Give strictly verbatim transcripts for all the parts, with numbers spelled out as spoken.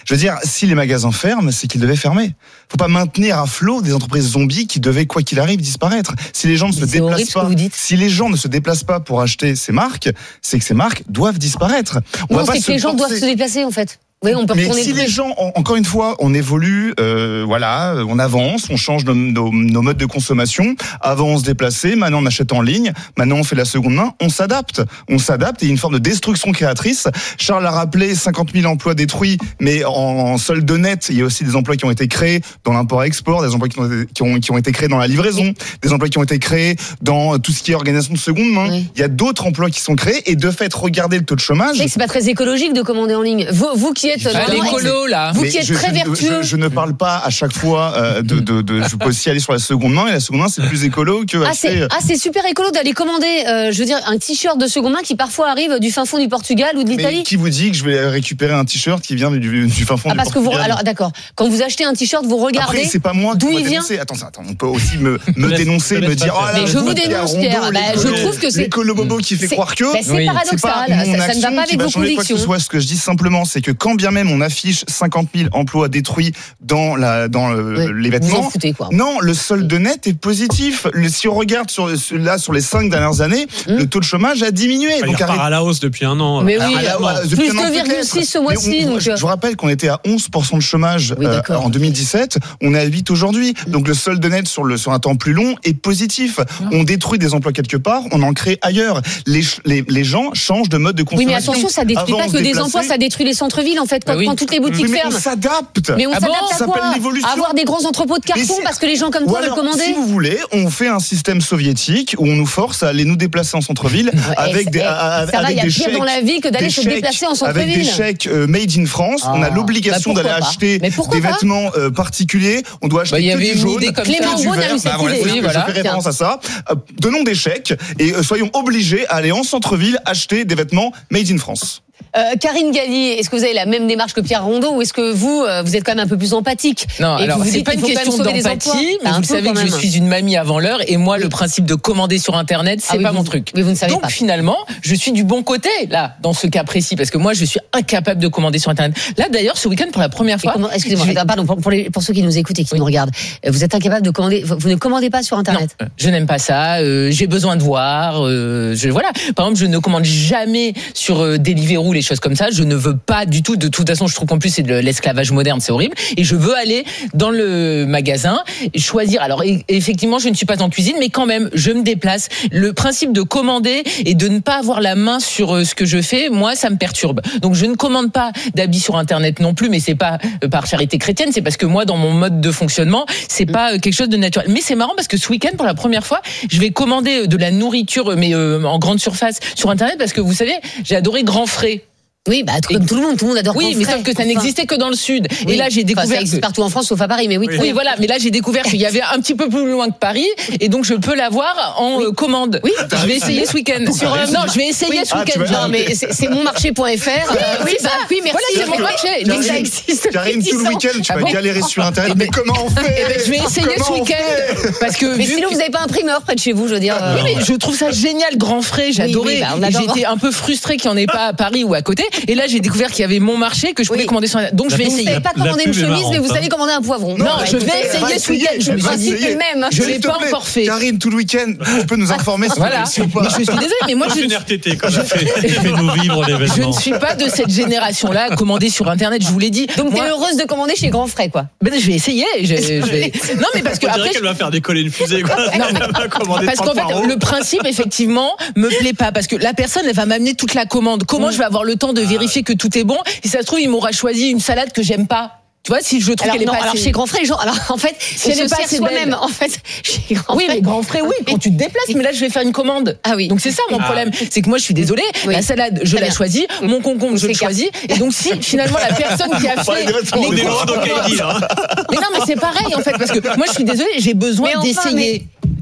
Je veux dire, si les magasins ferment, c'est qu'ils devaient fermer. Faut pas maintenir à flot des entreprises zombies qui devaient, quoi qu'il arrive, disparaître. Si les gens ne se déplacent pas, si les gens ne se déplacent pas pour acheter ces marques, c'est que ces marques doivent disparaître. On non, c'est que les gens doivent se déplacer, en fait. Oui, on peut mais si les gens, encore une fois, on évolue, euh, voilà, on avance, on change nos, nos, nos modes de consommation. Avant, on se déplaçait, maintenant on achète en ligne, maintenant on fait la seconde main, on s'adapte. On s'adapte et il y a une forme de destruction créatrice. Charles a rappelé cinquante mille emplois détruits, mais en, en solde net, il y a aussi des emplois qui ont été créés dans l'import-export, des emplois qui ont, été, qui, ont, qui ont été créés dans la livraison, oui. des emplois qui ont été créés dans tout ce qui est organisation de seconde main. Oui. Il y a d'autres emplois qui sont créés et de fait, regardez le taux de chômage. C'est, c'est pas très écologique de commander en ligne. Vous, vous qui êtes ah, l'écolo là, vous qui êtes je, très je, vertueux. Je, je ne parle pas à chaque fois euh, de, de, de. Je peux aussi aller sur la seconde main et la seconde main c'est plus écolo que. Ah c'est, ah c'est super écolo d'aller commander, euh, je veux dire, un t-shirt de seconde main qui parfois arrive du fin fond du Portugal ou de l'Italie. Mais qui vous dit que je vais récupérer un t-shirt qui vient du, du fin fond ah, du parce Portugal? Que vous, alors d'accord, quand vous achetez un t-shirt, vous regardez. Après c'est pas moi d'où qui il vient. Dénoncer. Attends, attends, on peut aussi me, me dénoncer, me dire. Mais je vous dénonce, Pierre. Je trouve que c'est l'écolo bobo qui fait croire que. C'est paradoxal. Ça ne va pas avec vos convictions. Ce que je dis simplement, c'est que quand bien même on affiche cinquante mille emplois détruits dans la dans le, oui, les vêtements. Vous en foutez, quoi. Non, le solde net est positif. Le, si on regarde sur là sur les cinq dernières années, mmh. le taux de chômage a diminué. Ah, donc il repart à la hausse depuis un an. Mais oui, la, plus deux virgule six ce mois-ci. On, donc je, je vous rappelle qu'on était à onze pour cent de chômage oui, euh, en deux mille dix-sept. On est à huit aujourd'hui. Mmh. Donc le solde net sur le sur un temps plus long est positif. Mmh. On détruit des emplois quelque part, on en crée ailleurs. Les les, les gens changent de mode de consommation. Oui, mais attention, ça détruit Avant, pas que des emplois, ça détruit les centres-villes en fait. Quand, oui. quand toutes les boutiques mais ferment. On s'adapte. Mais on ah s'adapte bon, à quoi? À avoir des grands entrepôts de carton parce que les gens comme toi veulent commander. Si vous voulez, on fait un système soviétique où on nous force à aller nous déplacer en centre-ville avec des chèques. Ça va, il y a pire dans la vie que d'aller se déplacer en centre-ville. Avec des chèques euh, made in France, ah, on a l'obligation bah d'aller pas. acheter des pas? vêtements euh, particuliers. On doit acheter bah, y que avait du jaune, comme Clément que du Beaune vert. a eu cette Bah, idée. Oui, voilà. Je fais référence à ça. Euh, donnons des chèques et euh, soyons obligés à aller en centre-ville acheter des vêtements made in France. Euh, Karine Galli, est-ce que vous avez la même démarche que Pierre Rondeau ou est-ce que vous, euh, vous êtes quand même un peu plus empathique? Non, et alors c'est pas une question d'empathie, mais vous savez que je suis une mamie avant l'heure et moi, oui. le principe de commander sur Internet, c'est ah, oui, pas vous, mon truc. Mais vous ne savez Donc pas. finalement, je suis du bon côté là, dans ce cas précis, parce que moi, je suis incapable de commander sur Internet. Là, d'ailleurs, ce week-end, pour la première fois, comment, excusez-moi, vais... pardon, pour, pour, les, pour ceux qui nous écoutent et qui oui. nous regardent, vous êtes incapable de commander. Vous ne commandez pas sur Internet? Non, je n'aime pas ça. Euh, j'ai besoin de voir. Euh, je, voilà. Par exemple, je ne commande jamais sur euh, Deliveroo, les choses comme ça. Je ne veux pas du tout. De toute façon, je trouve qu'en plus c'est de l'esclavage moderne, c'est horrible. Et je veux aller dans le magasin, choisir. Alors effectivement, je ne suis pas en cuisine, mais quand même, je me déplace. Le principe de commander et de ne pas avoir la main sur ce que je fais, moi, ça me perturbe. Donc je ne commande pas d'habits sur Internet non plus, mais c'est pas par charité chrétienne, c'est parce que moi, dans mon mode de fonctionnement, c'est pas quelque chose de naturel. Mais c'est marrant parce que ce week-end, pour la première fois, je vais commander de la nourriture, mais euh, en grande surface sur Internet, parce que vous savez, j'ai adoré Grand Frais. Oui, bah, comme et, tout le monde, tout le monde adore. Oui, mais sauf que ça enfin. n'existait que dans le sud. Oui. Et là, j'ai découvert. Enfin, ça existe partout en France, sauf à Paris, mais oui. Oui, oui voilà. Mais là, j'ai découvert qu'il y avait un petit peu plus loin que Paris, et donc je peux l'avoir en oui. commande. Oui. Je vais essayer ce week-end. Sur, euh, non, je vais essayer oui. ce week-end. Ah, non, mais c'est, c'est mon marché point f r. Oui, euh, oui, bah, oui, merci. Voilà, c'est mon marché. Donc ça existe. Karine, tout le week-end, tu vas galérer sur Internet. Mais comment on fait? Je vais essayer ce week-end. Parce que. Mais sinon, vous n'avez pas un primeur près de chez vous, je veux dire. Oui, mais je trouve ça génial, Grand Frais. J'adorais. J'étais un peu frustrée qu'il n'y en ait pas à Paris ou à côté. Et là, j'ai découvert qu'il y avait mon marché que je pouvais oui. commander sur Internet. Donc, la je vais essayer. Vous ne savez pas commander une chemise, mais vous savez commander un poivron. Non, non je vais essayer ce week-end. Je me suis dit même. Je ne l'ai pas encore fait. Karine, tout le week-end, tu peux nous informer si voilà. tu pas. Mais je suis désolée, mais moi, je. Une R T T, quand je fais nous vivre l'événement. Je ne suis pas de cette génération-là à commander sur Internet, je vous l'ai dit. Donc, t'es heureuse de commander chez Grand Frais, quoi. Ben, je vais essayer. Je vais. Non, mais parce que. On dirait qu'elle va faire décoller une fusée, quoi. Non, mais. Parce qu'en fait, le principe, effectivement, me plaît pas. Parce que la personne, elle va m'amener toute la commande. Comment je vais avoir le temps de vérifier que tout est bon? Si ça se trouve, il m'aura choisi une salade que j'aime pas. Tu vois, si je trouve alors, qu'elle est non, pas alors assez... chez Grand Frais, les gens, alors en fait, si elle est pas soi-même, en fait, chez Grand oui, Frais. mais Grand Frais, oui, quand tu te déplaces, mais là, je vais faire une commande. Ah oui. Donc c'est ça mon ah. problème, c'est que moi, je suis désolée, oui. la salade, je Très la bien. choisis, mon concombre, je le choisis, et donc si finalement la personne qui a fait les courses, mais non, mais c'est pareil en fait, parce que moi, je suis désolée, j'ai besoin enfin, d'essayer. Mais...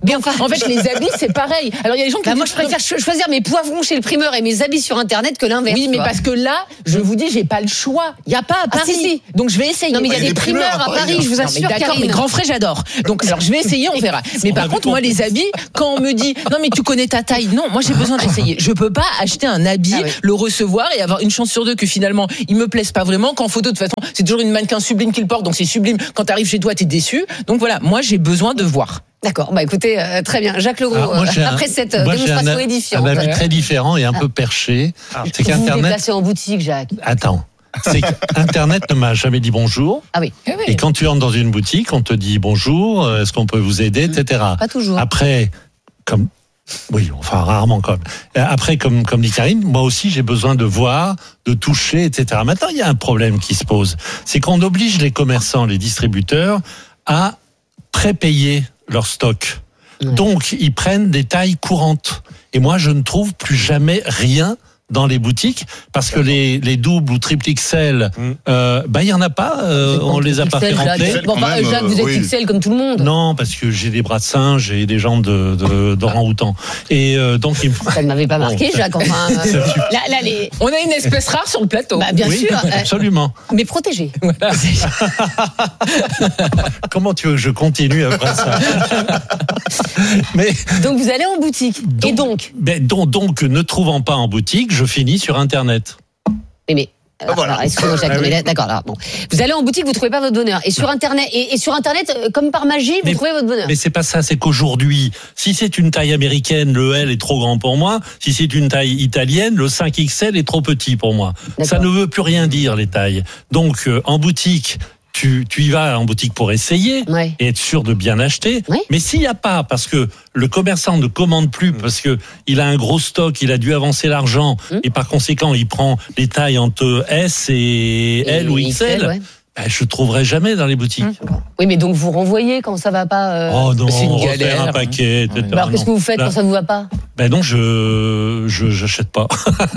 Donc, enfin, en fait, les habits, c'est pareil. Alors, il y a des gens qui bah disent, moi, je préfère cho- choisir mes poivrons chez le primeur et mes habits sur Internet que l'inverse. oui, mais tu vois. parce que là, je vous dis, j'ai pas le choix. Il y a pas à Ah, Paris. si, si. Donc, je vais essayer. Non, mais il y a Il y a des des primeurs primeurs à à Paris, Paris, je vous Non, mais assure, d'accord, Karine. mais grand frais, j'adore. Donc, alors, je vais essayer, on verra. Mais par contre, moi, les habits, quand on me dit, non, mais tu connais ta taille, non, moi, j'ai besoin d'essayer. Je peux pas acheter un habit, Ah oui. le recevoir et avoir une chance sur deux que finalement, il me plaise pas vraiment. Qu'en photo, de toute façon, c'est toujours une mannequin sublime qu'il porte, donc c'est sublime. Quand t'arrives chez toi, t'es déçu. Donc voilà, moi, j'ai besoin de voir. D'accord, bah écoutez, euh, très bien. Jacques Legros, Alors, moi, j'ai euh, un- après cette euh, moi, j'ai démonstration un, édifiante. un avis très différent et un peu perché. C'est Vous vous qu'Internet. déplacez en boutique, Jacques. Attends. C'est qu'Internet ne m'a jamais dit bonjour. Ah oui, Et quand tu entres dans une boutique, on te dit bonjour, euh, est-ce qu'on peut vous aider, et cetera. pas toujours. Après, comme. Oui, enfin rarement quand même. Euh, Après, comme, comme dit Karine, moi aussi j'ai besoin de voir, de toucher, et cetera. Maintenant, il y a un problème qui se pose. C'est qu'on oblige les commerçants, les distributeurs à prépayer leur stock. Ouais. Donc, ils prennent des tailles courantes. Et moi, je ne trouve plus jamais rien dans les boutiques parce que les, les doubles ou triple X L, Mm. euh, bah il y en a pas, euh, on les a pas fait X L, rentrer. Jacques. Bon, enfin, Quand même, Jacques, vous êtes oui. X L comme tout le monde. Non, parce que j'ai des bras de singe et des jambes de, de d'orang-outan. Et euh, donc il me faut- Ça ne m'avait pas marqué, Bon, Jacques. Enfin, euh, ça suffit. là, là, les... On a une espèce rare sur le plateau. bah, bien Oui, sûr, euh, absolument. mais protégé. Comment tu veux que je continue après ça? Mais Donc vous allez en boutique. Et donc ben, donc, donc, ne trouvant pas en boutique, je finis sur Internet. Mais, mais alors, voilà. alors, excusez-moi, Jacques, Ah oui. mais là, d'accord, là, bon. Vous allez en boutique, vous trouvez pas votre bonheur. Et sur Internet, et, et sur Internet, euh, comme par magie, vous Mais- trouvez votre bonheur. Mais c'est pas ça, c'est qu'aujourd'hui, si c'est une taille américaine, le L est trop grand pour moi. Si c'est une taille italienne, le cinq X L est trop petit pour moi. Ça ne veut plus rien dire, les tailles. Donc, euh, en boutique, tu, tu y vas en boutique pour essayer Ouais. et être sûr de bien acheter. Oui. Mais s'il n'y a pas, parce que le commerçant ne commande plus, parce que il a un gros stock, il a dû avancer l'argent, Hum. et par conséquent, il prend les tailles entre S et L Et ou X L, ouais. ben, je ne trouverai jamais dans les boutiques. Oui, mais donc vous renvoyez quand ça va pas. euh, Oh non, c'est une refaire galère. un paquet, et cetera. bah alors qu'est-ce que Non. vous faites Là- quand ça vous va pas? Ben non, je je j'achète pas.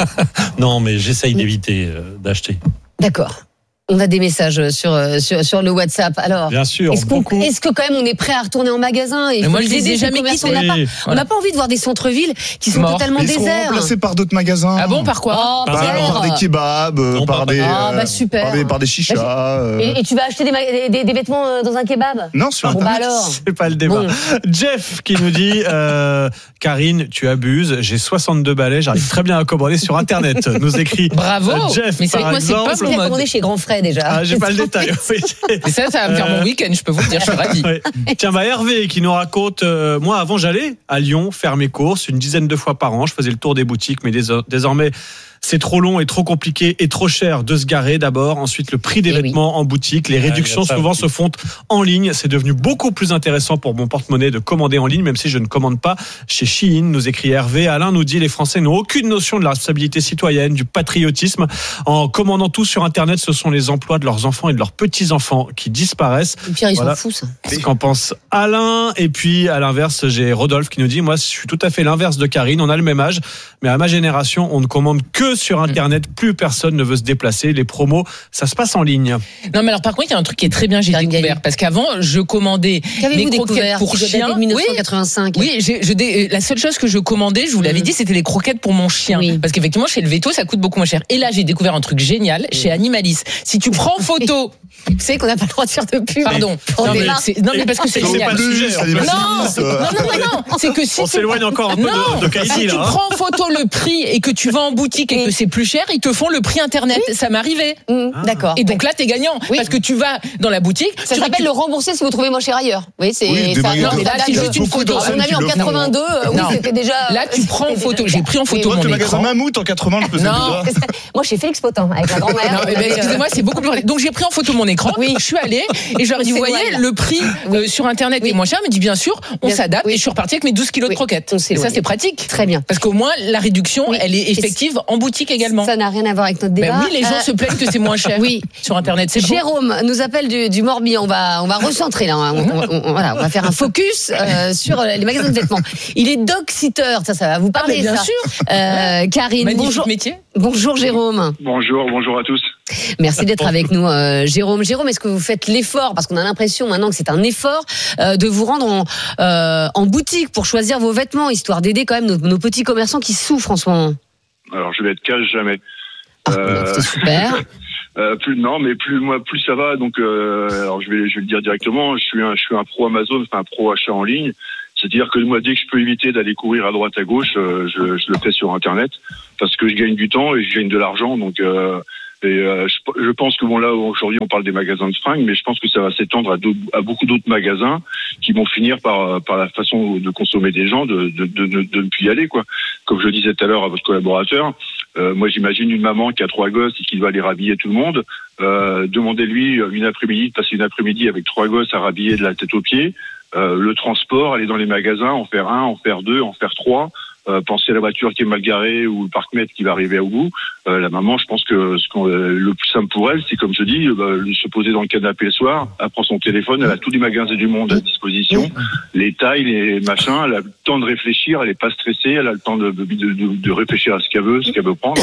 Non, mais j'essaye d'éviter euh, d'acheter. D'accord. On a des messages sur, euh, sur, sur le WhatsApp. Alors, Bien sûr, est-ce, qu'on- beaucoup. est-ce que quand même on est prêt à retourner en magasin et Mais faut moi, les je les ai aider, ces jamais commerçants. quittés. On n'a pas, Oui, on n'a pas envie de voir des centres-villes qui sont Mort. totalement Ils seront déserts. remplacés par d'autres magasins. Ah bon, par quoi? Oh, Par, Pierre. par des kebabs, euh, Non, par pas- des, Ah, bah, euh, super. par des, par des chichas. euh. Et, et tu vas acheter des, ma- des, des- des vêtements euh, dans un kebab? Non, sur Bon, bah Internet. alors. C'est pas le débat. Bon. Jeff qui nous dit euh, Karine, tu abuses. J'ai soixante-deux balais. J'arrive très bien à commander sur Internet. Nous écrit Bravo. euh, Jeff. Mais c'est vrai par que moi, c'est pas exemple. mon Il a mode. commandé chez Grand Frais déjà. Ah, j'ai pas le détail. Oui. Et ça, ça va me faire mon Euh, week-end, je peux vous le dire, je suis ravi. Ouais. Tiens, bah Hervé qui nous raconte euh, moi avant j'allais à Lyon faire mes courses une dizaine de fois par an. Je faisais le tour des boutiques, mais dés- désormais c'est trop long et trop compliqué et trop cher de se garer d'abord. Ensuite, le prix des Eh oui. vêtements en boutique. Les Ah, réductions il y a ça souvent aussi. se font en ligne. C'est devenu beaucoup plus intéressant pour mon porte-monnaie de commander en ligne, même si je ne commande pas chez Shein, nous écrit Hervé. Alain nous dit les Français n'ont aucune notion de la responsabilité citoyenne, du patriotisme. En commandant tout sur Internet, ce sont les emplois de leurs enfants et de leurs petits-enfants qui disparaissent. Et Pierre, ils Voilà. sont fous, ça. C'est ce qu'en pense Alain. Et puis, à l'inverse, j'ai Rodolphe qui nous dit, moi, je suis tout à fait l'inverse de Karine. On a le même âge, mais à ma génération, on ne commande que sur Internet. Plus personne ne veut se déplacer. Les promos, ça se passe en ligne. Non, mais alors par contre, il y a un truc qui est très bien, j'ai Karine découvert. Galli. Parce qu'avant, je commandais Qu'avez-vous mes croquettes découvert pour qui doit dater chiens. de dix-neuf cent quatre-vingt-cinq. Oui, j'ai- je dé- la seule chose que je commandais, je vous l'avais Mhm. dit, c'était les croquettes pour mon chien. Oui. Parce qu'effectivement, chez le veto, ça coûte beaucoup moins cher. Et là, j'ai découvert un truc génial chez Animalis. Si tu prends en photo, Vous savez qu'on n'a pas le droit de faire de pub. pardon, On non mais, démarre. c'est- non mais parce que c'est C'est génial. pas le sujet, ça en dit fait. pas Non, si, non, euh, non, non, non, c'est que si On tu s'éloigne encore un peu non, de, de Kalindi, si tu là. hein. prends en photo le prix et que tu vas en boutique et Oui. que c'est plus cher, ils te font le prix internet. Ça m'est arrivé. Mmh, D'accord. Et donc là, t'es gagnant. Oui. Parce que tu vas dans la boutique. Ça tu s'appelle le rembourser si vous trouvez moins cher ailleurs. Oui, c'est Oui, des ça. magasins. Non, mais là, Là, c'est c'est juste une beaucoup photo. À d'enseignes mon avis, qui en le font. quatre-vingt-deux, euh, oui, Non. c'était déjà. Là, tu prends en c'était photo. déjà- J'ai pris en photo Toi, mon le magasin écran. Mammouth en quatre-vingts, je faisais Non. déjà. Moi, j'ai Félix Potin avec ma grand-mère. Non, On eh ben, avait, euh, excusez-moi, c'est beaucoup plus. Donc j'ai pris en photo mon écran. Oui. Je suis allée et je leur ai dit, On vous voyez, s'éloigne. le prix euh, sur internet Oui. est moins cher. Elle me dit bien sûr, on Bien- s'adapte. oui. Et je suis repartie avec mes douze kilos Oui. de croquettes. On Et ça, s'éloigne. c'est pratique. Très bien. Parce qu'au moins la réduction, Oui. elle est Et effective en boutique également. Ça n'a rien à voir avec notre Ben débat. oui, les gens Euh, se plaignent que c'est moins cher. Oui. Sur internet, c'est bon. Jérôme nous appelle du, du Morbihan. On va, on va recentrer là. On, on- on- voilà, on va faire un focus euh, sur les magasins de vêtements. Il est dog-sitter. Ça, ça va vous Ah, mais parler. bien ça. sûr. Euh, Karine, Magnifique bonjour. métier. Bonjour Jérôme. Bonjour, bonjour à tous. Merci d'être avec nous, euh, Jérôme. Jérôme, est-ce que vous faites l'effort, parce qu'on a l'impression maintenant que c'est un effort, euh, de vous rendre en, euh, en boutique pour choisir vos vêtements, histoire d'aider quand même nos, nos petits commerçants qui souffrent en ce moment? Alors, je vais être cash jamais. Ah, Euh, c'est super. Euh, plus non, mais plus moi, plus ça va. Donc, euh, alors je vais, je vais le dire directement. Je suis un, je suis un pro Amazon, enfin un pro achat en ligne. C'est-à-dire que moi, dès que je peux éviter d'aller courir à droite à gauche, euh, je, je le fais sur Internet parce que je gagne du temps et je gagne de l'argent. Donc, euh, et euh, je, je pense que bon là aujourd'hui on parle des magasins de fringues, mais je pense que ça va s'étendre à, à beaucoup d'autres magasins qui vont finir par par la façon de consommer des gens de de de, de, de ne plus y aller quoi. Comme je le disais tout à l'heure à votre collaborateur, euh, moi j'imagine une maman qui a trois gosses et qui doit aller rhabiller tout le monde. Euh, demandez-lui une après-midi de passer une après-midi avec trois gosses à rhabiller de la tête aux pieds. Euh, le transport, aller dans les magasins, en faire un, en faire deux, en faire trois. Euh, penser à la voiture qui est mal garée ou le parc-mètre qui va arriver au bout. Euh, la maman, je pense que ce qu'on, euh, le plus simple pour elle, c'est comme je dis, euh, se poser dans le canapé le soir, elle prend son téléphone, elle a tous les magasins du monde à disposition, les tailles, les machins, elle a le temps de réfléchir, elle est pas stressée, elle a le temps de, de, de, de réfléchir à ce qu'elle veut, ce qu'elle veut prendre.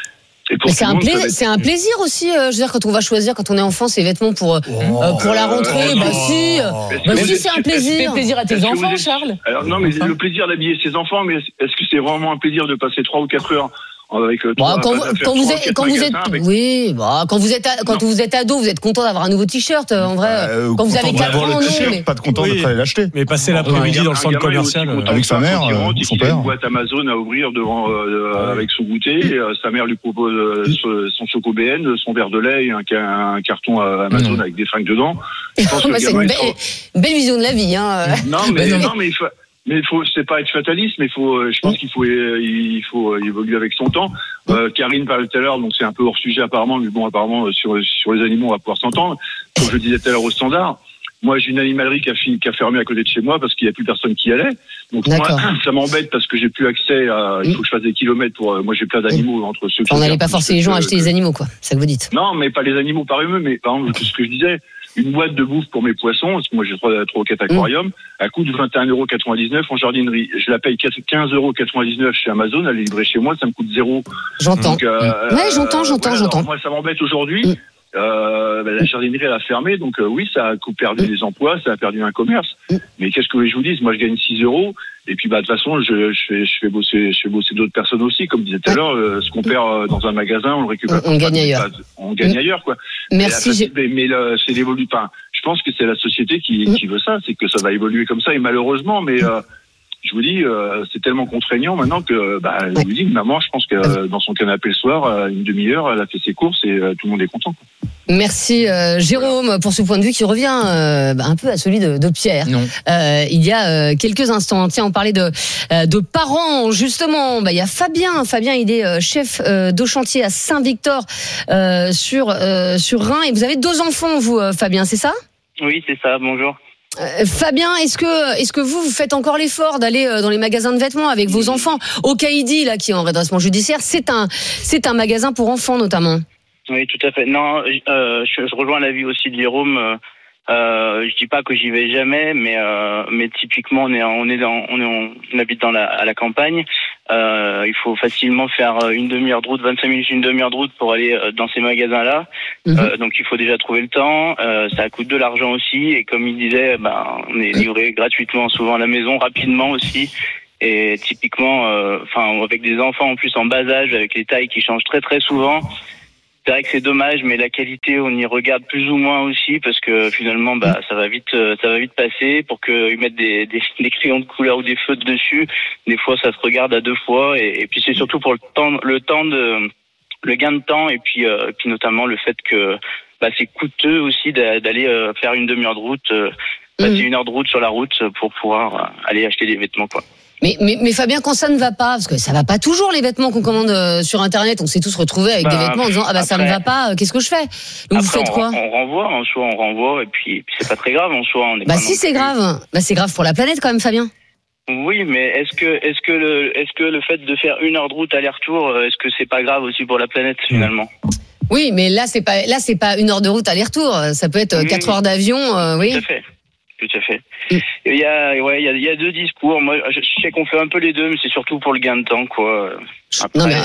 Et pour c'est, un pla- être... c'est un plaisir aussi, euh, je veux dire, quand on va choisir, quand on est enfant, ses vêtements pour euh, oh, euh, pour la rentrée. Oh, bah oh, si, bah si, c'est un plaisir. C'est plaisir à tes enfants, êtes... Charles. Alors non, mais enfin. Le plaisir d'habiller ses enfants, mais est-ce que c'est vraiment un plaisir de passer trois ou quatre heures avec euh, bon, quand, vous, quand vous êtes, quand vous êtes, avec... oui, bah, quand vous êtes, quand non. vous êtes ado, vous êtes content d'avoir un nouveau t-shirt, en vrai. Euh, quand vous avez quatre ans, non, mais pas de content oui. d'être allé l'acheter. Mais passer l'après-midi dans le centre commercial avec sa mère, euh, son père. Il a une boîte Amazon à ouvrir devant euh, ouais. avec son goûter. Et, euh, sa mère lui propose euh, son choco B N, son verre de lait, et un, un carton Amazon mmh. avec des fringues dedans. Je pense que c'est une belle, belle vision de la vie, hein. Non, mais non, mais il faut. Mais il faut, c'est pas être fataliste, mais il faut, je pense qu'il faut, il faut évoluer avec son temps. Euh, Karine parlait tout à l'heure, donc c'est un peu hors sujet apparemment, mais bon, apparemment sur sur les animaux, on va pouvoir s'entendre. Comme je disais tout à l'heure au standard, moi j'ai une animalerie qui a, fini, qui a fermé à côté de chez moi parce qu'il y a plus personne qui y allait. Donc D'accord. moi, ça m'embête parce que j'ai plus accès à, il faut que je fasse des kilomètres pour. Moi j'ai plein d'animaux entre ceux. On n'allait pas forcer les gens à acheter des animaux, quoi. C'est ça que vous dites. Non, mais pas les animaux par eux-mêmes, mais par exemple ce que je disais. Une boîte de bouffe pour mes poissons, parce que moi j'ai trois, trois ou quatre aquariums, elle coûte vingt et un euros quatre-vingt-dix-neuf en jardinerie. Je la paye quinze euros quatre-vingt-dix-neuf chez Amazon, elle est livrée chez moi, ça me coûte zéro. J'entends. Donc, euh, ouais, j'entends, j'entends, voilà, j'entends. Moi ça m'embête aujourd'hui. Mm. Euh, ben, la jardinerie elle a fermé, donc euh, oui, ça a perdu mm. des emplois, ça a perdu un commerce. Mm. Mais qu'est-ce que je vous dise, moi je gagne six euros. Et puis bah de toute façon, je, je fais je fais bosser je fais bosser d'autres personnes aussi, comme disait tout à l'heure, euh, ce qu'on perd dans un magasin, on le récupère. On, on gagne ailleurs. On gagne mmh. ailleurs quoi. Merci. Mais, la, mais le, c'est l'évolue pas. Je pense que c'est la société qui, mmh. qui veut ça, c'est que ça va évoluer comme ça et malheureusement, mais euh, je vous dis, euh, c'est tellement contraignant maintenant que bah je vous dis, maman, je pense que euh, dans son canapé le soir, euh, une demi-heure, elle a fait ses courses et euh, tout le monde est content. Quoi. Merci euh, Jérôme voilà. pour ce point de vue qui revient euh, bah, un peu à celui de, de Pierre. Non. Euh, il y a euh, quelques instants, tiens, on parlait de euh, de parents justement. Bah il y a Fabien. Fabien, il est euh, chef euh, de chantier à Saint-Victor euh, sur euh, sur Rhin. Et vous avez deux enfants, vous, euh, Fabien, c'est ça ? Oui, c'est ça. Bonjour. Euh, Fabien, est-ce que est-ce que vous vous faites encore l'effort d'aller euh, dans les magasins de vêtements avec vos enfants ? Okaïdi, là, qui est en redressement judiciaire, c'est un c'est un magasin pour enfants notamment. Oui, tout à fait. Non, euh, je, je rejoins l'avis aussi de Jérôme. Euh, euh, je dis pas que j'y vais jamais, mais euh, mais typiquement on est on est dans on est on habite dans la à la campagne. Euh, il faut facilement faire une demi-heure de route, vingt-cinq minutes, une demi-heure de route pour aller dans ces magasins-là. Mmh. Euh, donc il faut déjà trouver le temps. Euh, ça coûte de l'argent aussi. Et comme il disait, ben on est livré gratuitement, souvent à la maison, rapidement aussi. Et typiquement, enfin euh, avec des enfants en plus en bas âge, avec les tailles qui changent très très souvent. C'est vrai que c'est dommage, mais la qualité, on y regarde plus ou moins aussi, parce que finalement, bah, ça va vite, ça va vite passer. Pour qu'ils mettent des, des, des crayons de couleur ou des feutres dessus, des fois, ça se regarde à deux fois. Et, et puis c'est surtout pour le temps, le temps de, le gain de temps, et puis, euh, et puis notamment le fait que, bah, c'est coûteux aussi d'aller euh, faire une demi-heure de route, euh, passer mmh. une heure de route sur la route pour pouvoir aller acheter des vêtements, quoi. Mais, mais, mais Fabien, quand ça ne va pas, parce que ça va pas toujours les vêtements qu'on commande euh, sur Internet, on s'est tous retrouvés avec bah, des vêtements en disant ah bah après, ça ne va pas, euh, qu'est-ce que je fais ? Donc après, vous faites quoi ? on, on renvoie, en soi on renvoie et puis, puis c'est pas très grave en soi. On est bah pas si c'est plus... grave, bah c'est grave pour la planète quand même, Fabien. Oui, mais est-ce que est-ce que le est-ce que le fait de faire une heure de route aller-retour, est-ce que c'est pas grave aussi pour la planète finalement ? Oui, mais là c'est pas là c'est pas une heure de route aller-retour, ça peut être quatre mmh. heures d'avion, euh, oui. Tout à fait. Tout à fait. Mm. Il y a, ouais, il y a, il y a deux discours. Moi, je sais qu'on fait un peu les deux, mais c'est surtout pour le gain de temps, quoi. Après, non, mais,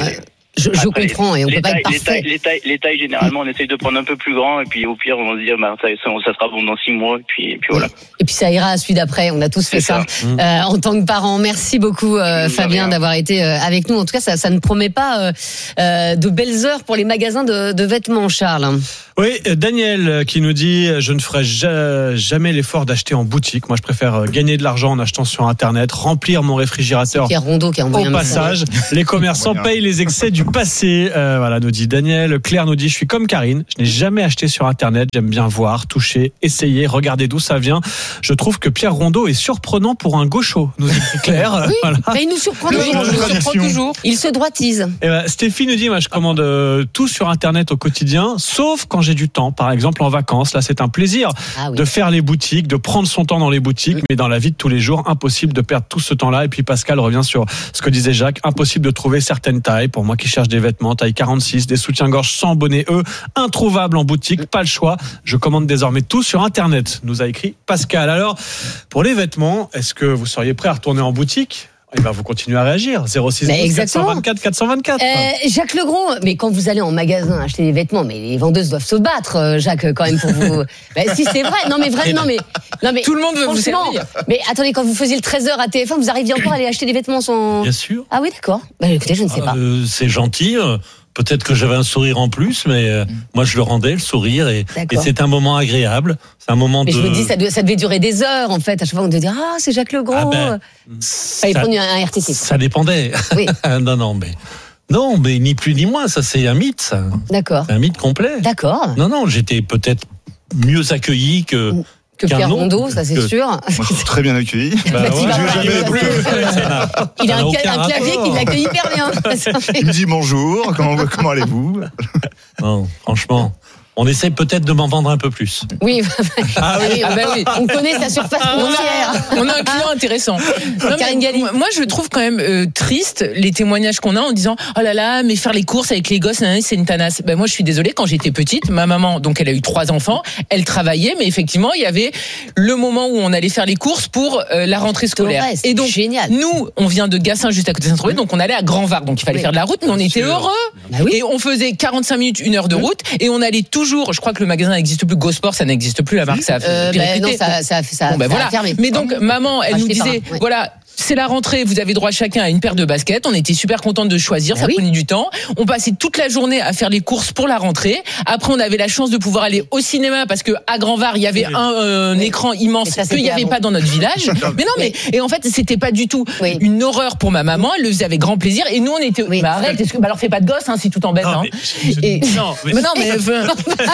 Je, je Après, comprends et on les peut pas tailles, être les parfait. tailles, les tailles, les tailles, généralement, on essaye de prendre un peu plus grand et puis au pire, on va se dire, bah, ça, ça, ça sera bon dans six mois et puis, et puis voilà. Et puis ça ira à celui d'après. On a tous fait C'est ça, ça. Euh, en tant que parents. Merci beaucoup, euh, De Fabien, rien. d'avoir été euh, avec nous. En tout cas, ça, ça ne promet pas euh, euh, de belles heures pour les magasins de, de vêtements, Charles. Oui, Daniel qui nous dit je ne ferai ja- jamais l'effort d'acheter en boutique. Moi, je préfère gagner de l'argent en achetant sur Internet, remplir mon réfrigérateur. Pierre Rondeau qui a envoyé Au un message. passage, les commerçants Moyen. payent les excès du passé. Euh, voilà, nous dit Daniel. Claire nous dit je suis comme Karine, je n'ai jamais acheté sur Internet. J'aime bien voir, toucher, essayer, regarder d'où ça vient. Je trouve que Pierre Rondeau est surprenant pour un gaucho, nous dit Claire. Oui, Voilà. mais il nous surprend Le- toujours. la Il nous surprend tradition. toujours. Il se droitise. Eh ben, Stéphie nous dit moi je commande euh, tout sur Internet au quotidien, sauf quand j'ai du temps. Par exemple en vacances, là c'est un plaisir Ah oui. de faire les boutiques, de prendre son temps dans les boutiques, mais dans la vie de tous les jours, impossible de perdre tout ce temps-là. Et puis Pascal revient sur ce que disait Jacques, impossible de trouver certaines tailles. Pour moi qui cherche des vêtements taille quarante-six, des soutiens-gorge sans bonnet E, introuvables en boutique, pas le choix. Je commande désormais tout sur Internet, nous a écrit Pascal. Alors, pour les vêtements, est-ce que vous seriez prêt à retourner en boutique? Eh ben, vous continuez à réagir. zéro six Mais quatre cent vingt-quatre quatre cent vingt-quatre. Euh, Jacques Legros, mais quand vous allez en magasin acheter des vêtements, mais les vendeuses doivent se battre, euh, Jacques, quand même pour vous. Ben, si c'est vrai, non mais vrai, non mais, non mais Tout le monde veut vous franchement, servir. Mais attendez, quand vous faisiez le treize heures à T F un, vous arriviez encore à aller acheter des vêtements sans. Bien sûr. Ah oui, d'accord. Bah écoutez, je ne sais pas. Euh, c'est gentil. euh, Peut-être que j'avais un sourire en plus, mais euh, moi je le rendais, le sourire, et, et D'accord. c'est un moment agréable. C'est un moment Mais de. je me dis, ça, devait- ça devait durer des heures en fait. À chaque fois, on devait dire ah c'est Jacques Legros. Ah ben, Fallait ça, prendre un R T T. ça dépendait. Oui, non, non, mais non, mais ni plus ni moins. Ça, c'est un mythe. Ça. d'accord, C'est un mythe complet. d'accord. Non, non, j'étais peut-être mieux accueilli que. Que qu'un Pierre autre, Rondeau, ça c'est que- sûr. Moi, je suis très bien accueilli. Bah, Bah, ouais, il va- j'ai jamais il va- plus. Il a Ça n'a un, aucun ca- un clavier rapport. qui l'accueille hyper bien. Il me dit bonjour, comment, comment allez-vous? Non, franchement, on essaie peut-être de m'en vendre un peu plus. Oui, Ah oui, ah bah oui. on connaît sa surface foncière. On a un client intéressant. Non, mais Karine Galli. moi, je trouve quand même euh, triste les témoignages qu'on a en disant oh là là, mais faire les courses avec les gosses, nanana, c'est une tanasse. Ben moi, je suis désolée. Quand j'étais petite, ma maman, donc elle a eu trois enfants, elle travaillait, mais effectivement, il y avait le moment où on allait faire les courses pour euh, la rentrée scolaire. Ouais, c'est Et donc, génial. nous, on vient de Gassin, juste à côté de Saint-Tropez, donc on allait à Grand-Var, donc il fallait Oui. faire de la route, mais on était heureux. Bah oui. Et on faisait quarante-cinq minutes, une heure de route, et on allait toujours. Je crois que le magasin n'existe plus, GoSport, ça n'existe plus, la marque, ça a Euh, bah, périclité. non, ça, ça, ça, Bon, ben ça voilà. a fermé. Mais donc, maman, elle nous Acheté par disait, un, ouais. voilà, c'est la rentrée, vous avez droit chacun à une paire de baskets. On était super contente de choisir, Ah ça oui. prenait du temps. On passait toute la journée à faire les courses pour la rentrée. Après, on avait la chance de pouvoir aller au cinéma parce que à Grand-Var, il y avait un, euh, un Oui. écran immense Et ça, qu'il n'y c'était avait avant. pas dans notre village. Mais non, mais et en fait, c'était pas du tout Oui. une horreur pour ma maman. Elle le faisait avec grand plaisir. Et nous, on était. Oui. Bah arrête, est-ce que bah alors fais pas de gosse, hein, si tout embête. Non, Hein. mais je- je- Et- non, mais- Mais non, mais enfin,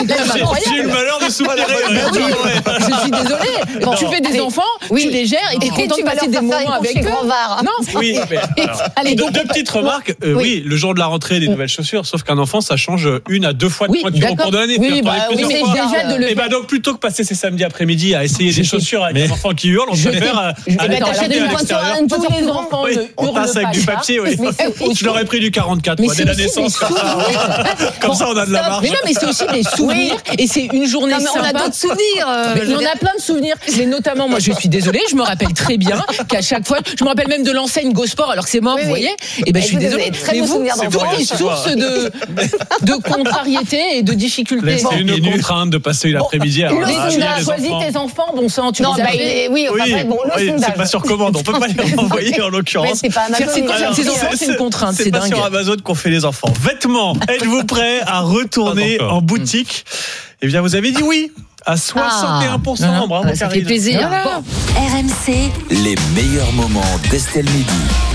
J'ai j'ai eu le malheur de souffrir. je suis désolée. Bon, tu fais des allez. enfants, Oui. tu les gères et t'es Et content tu de vas passer leur des faire faire moments les courses avec chez eux. Grand-Var. Non, Oui, mais alors, Allez, deux, donc, deux petites remarques. Euh, Oui. oui. le jour de la rentrée, des nouvelles chaussures, sauf qu'un enfant, ça change une à deux fois de Oui, pointure au d'accord. cours de l'année. Oui, Puis bah, retourner oui, plusieurs mais fois. déjà de le Et bah faire. donc plutôt que passer ces samedis après-midi à essayer des Je- chaussures avec mais- un enfant qui hurle, on Je- préfère euh, je- aller mais t'achètes tenter une à pointure, l'extérieur. une Tous pointure les plus grande. enfants Oui, ne on hurlent tasse avec pas du ça. papier, oui. Mais c'est Je leur ai pris du quarante-quatre, Mais moi, dès c'est la aussi naissance. des souvenirs. Comme ça, on a de la Stop. marge. Mais non, mais c'est aussi des souvenirs et c'est une journée Non, mais on a sympa. d'autres souvenirs. euh, Mais je il y veux en dire. a plein de souvenirs, mais notamment moi je suis désolée, je me rappelle très bien qu'à chaque fois, je me rappelle même de l'enseigne GoSport alors que c'est mort, Oui, vous oui. voyez. Et ben je suis Vous avez désolée. très Mais bons vous, souvenirs c'est d'enfance. toutes les sources de de contrariété et de difficultés. C'est une contrainte de passer l'après-midi à le Mais à tu lire as les choisi enfants. tes enfants, bon sang, tu Non, les as bah, fait. il- oui, enfin, Oui, après, bon, le oui, sondage. c'est pas sur commande, on peut pas les renvoyer en Mais l'occurrence. c'est pas Amazon. Faire ses mais courses avec ses enfants, c'est une contrainte, c'est pas dingue. sur Amazon qu'on fait les enfants. Vêtements, êtes-vous prêts à retourner Pas encore. en boutique? Eh bien, vous avez dit oui à soixante et un pour cent. Ah. Bravo, Ah, ça fait Karine. plaisir. Voilà. Bon. R M C, Les meilleurs moments d'Estelle Midi.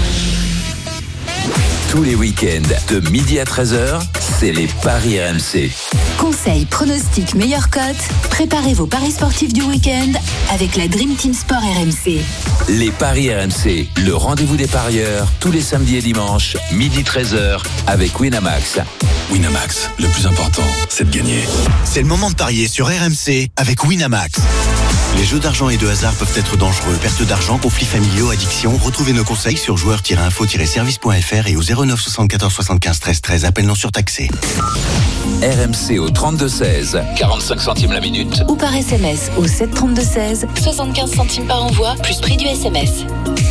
Tous les week-ends, de midi à treize heures, c'est les Paris R M C. conseils, pronostics, meilleures cotes. Préparez vos paris sportifs du week-end avec la Dream Team Sport R M C. Les Paris R M C, le rendez-vous des parieurs, tous les samedis et dimanches, midi treize heures, avec Winamax. Winamax, le plus important, c'est de gagner. C'est le moment de parier sur R M C avec Winamax. Les jeux d'argent et de hasard peuvent être dangereux. Perte d'argent, conflits familiaux, addiction. Retrouvez nos conseils sur joueurs tiret info tiret service point f r et au zéro neuf soixante-quatorze soixante-quinze treize treize. Appel non surtaxé. R M C au trente-deux seize, quarante-cinq centimes la minute. Ou par S M S au sept trente-deux seize, soixante-quinze centimes par envoi, plus prix du S M S.